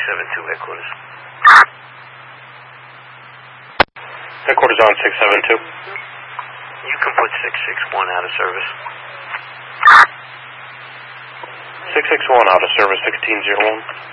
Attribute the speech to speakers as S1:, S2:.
S1: 672 headquarters.
S2: Headquarters on 672.
S1: You can put 661 out of service.
S2: 661 out of service, 1601.